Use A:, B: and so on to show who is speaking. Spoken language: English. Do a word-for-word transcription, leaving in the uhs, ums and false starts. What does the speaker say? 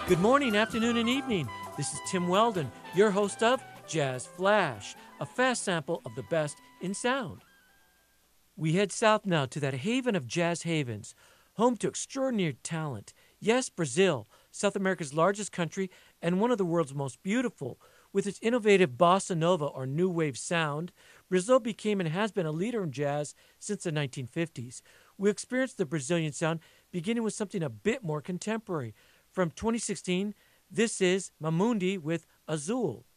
A: Good morning, afternoon, and evening. This is Tim Weldon, your host of Jazz Flash, a fast sample of the best in sound. We head south now to that haven of jazz havens, home to extraordinary talent. Yes, Brazil, South America's largest country and one of the world's most beautiful. With its innovative bossa nova or new wave sound, Brazil became and has been a leader in jazz since the nineteen fifties. We experienced the Brazilian sound beginning with something a bit more contemporary. From twenty sixteen, this is Mamundi with Azul.